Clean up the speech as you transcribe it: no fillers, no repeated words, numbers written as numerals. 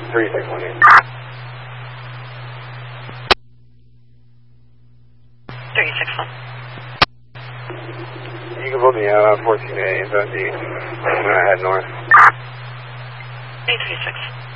3618. 361. You can book me out on 14A, 17. I'm going to head north. 336.